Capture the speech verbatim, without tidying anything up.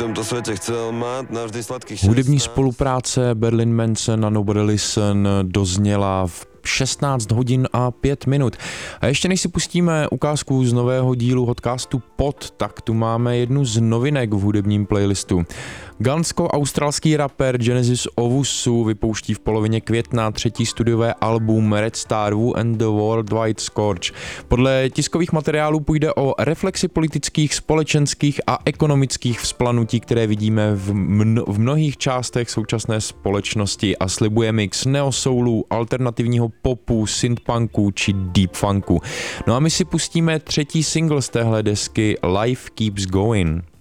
tomto světě chcel mít navždy sladkých Hudební spolupráce Berlin Manson a Nobody Listen dozněla v šestnáct hodin a pět minut. A ještě než si pustíme ukázku z nového dílu Hotcastu Pod, tak tu máme jednu z novinek v hudebním playlistu. Gansko-australský rapper Genesis Owusu vypouští v polovině května třetí studiové album Red Star Wu and the Worldwide Scourge. Podle tiskových materiálů půjde o reflexi politických, společenských a ekonomických vzplanutí, které vidíme v, mno- v mnohých částech současné společnosti a slibuje mix neosoulu, alternativního popu, synthpunku či deep funku. No a my si pustíme třetí single z téhle desky Life Keeps Going.